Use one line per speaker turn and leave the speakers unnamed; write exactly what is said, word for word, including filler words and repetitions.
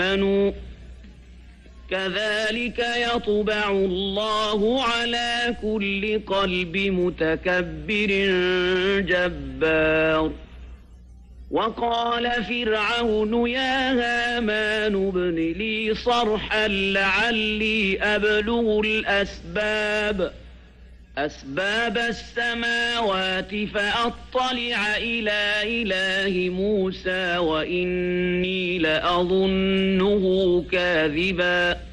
آمنوا كذلك يطبع الله على كل قلب متكبر جبار. وقال فرعون يا هامان ابن لي صرحا لعلي أبلغ الأسباب أسباب السماوات فأطلع إلى إله موسى وإني لأظنه كاذبا.